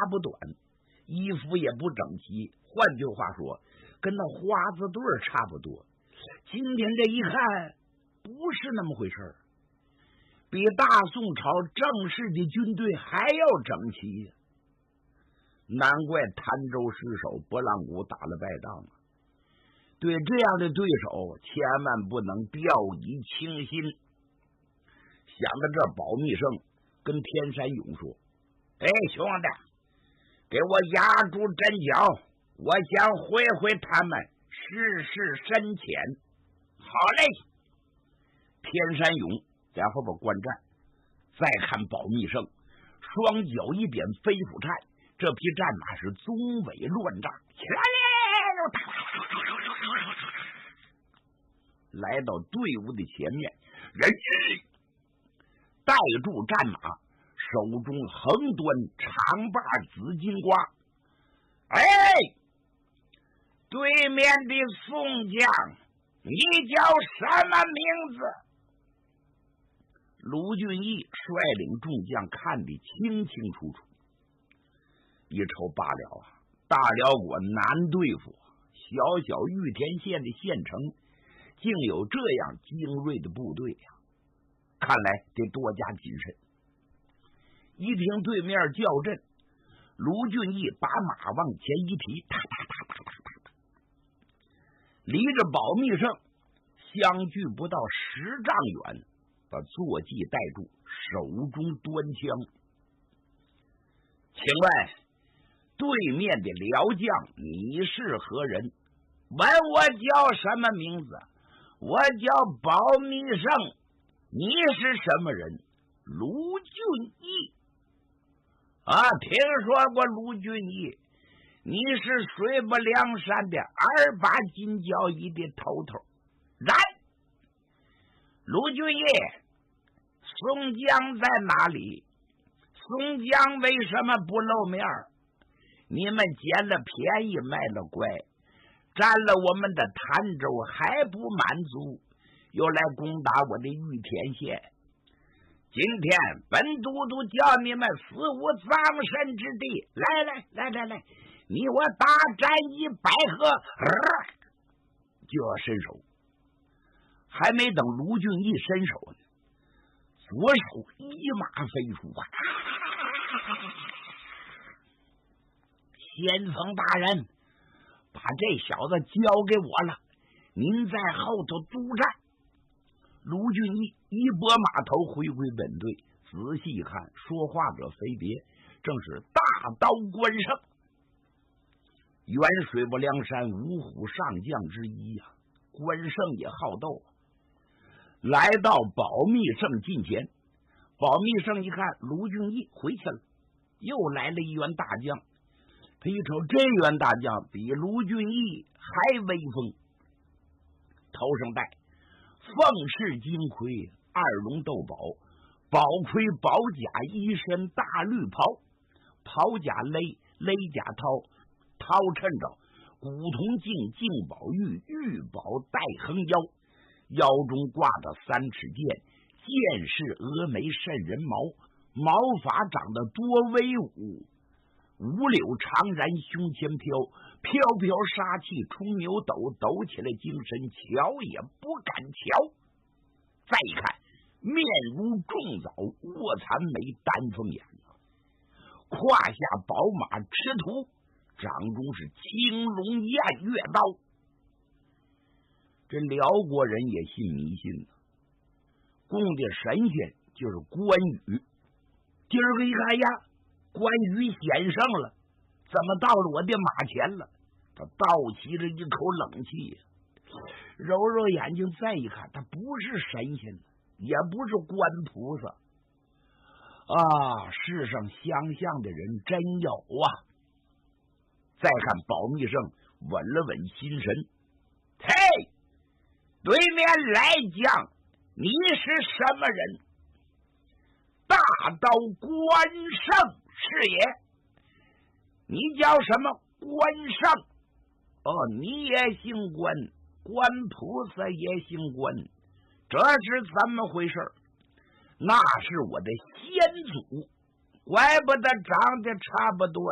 不短，衣服也不整齐，换句话说，跟那花子队差不多。今天这一看，不是那么回事儿，比大宋朝正式的军队还要整齐呀！难怪潭州失守，拨浪鼓打了败仗啊！对这样的对手，千万不能掉以轻心。想到这，保密胜跟天山勇说：“哎，兄弟，给我压住阵脚，我想会会他们试试深浅。”好嘞！天山勇在后边观战，再看保密胜，双脚一点飞虎颤，这匹战马是棕尾乱炸，起来来到队伍的前面，人带住战马，手中横端长把紫金瓜。哎，对面的宋将，你叫什么名字？卢俊义率领众将看得清清楚楚，一瞅罢了啊，大辽国难对付，小小玉田县的县城竟有这样精锐的部队呀！看来得多加谨慎。一听对面叫阵，卢俊义把马往前一提，踏踏踏踏踏踏踏，离着保密胜相距不到10丈远，把坐骑带住，手中端枪。请问对面的辽将，你是何人？问我叫什么名字？我叫保密胜。你是什么人？卢俊义。啊，听说过卢俊义，你是水泊梁山的28金交椅的头头。然，卢俊义，宋江在哪里？宋江为什么不露面？你们捡了便宜卖了乖，占了我们的潭州还不满足，又来攻打我的玉田县。今天本都督叫你们死无葬身之地，来，你我大战一百合，就要伸手。还没等卢俊义伸手呢，左手一马飞出，先锋大人，把这小子交给我了，您在后头督战。卢俊义一拨马头回归本队，仔细一看，说话者非别，正是大刀关胜，原水泊梁山五虎上将之一呀。关胜也好斗，来到保密胜近前，保密胜一看卢俊义回去了，又来了一员大将。他一瞅，这员大将比卢俊义还威风，头上戴凤翅金盔，二龙斗宝，宝盔宝甲一身大绿袍，袍甲勒甲绦，绦衬着古铜镜镜宝玉，玉宝带横腰，腰中挂着3尺剑，剑是峨眉瘆人毛，毛发长得多威武，五柳长髯胸前飘，飘飘杀气冲牛斗，抖起来精神，瞧也不敢瞧。再一看，面如重枣，卧蚕眉，丹凤眼，胯下宝马赤兔，掌中是青龙偃月刀。这辽国人也信迷信呢，供的神仙就是关羽。今儿个一看呀，关羽显圣了，怎么到了我的马前了？他倒吸着一口冷气，揉揉眼睛，再一看，他不是神仙，也不是关菩萨啊！世上相像的人真有啊！再看保密胜稳了稳心神，嘿，对面来将，你是什么人？大刀关胜是也。你叫什么？关胜。哦，你也姓关，关菩萨也姓关，这是怎么回事？那是我的先祖，怪不得长得差不多。